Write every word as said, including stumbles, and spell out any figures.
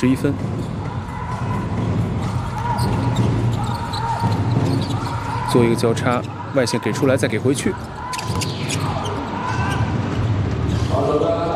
十一分。做一个交叉，外线给出来，再给回去。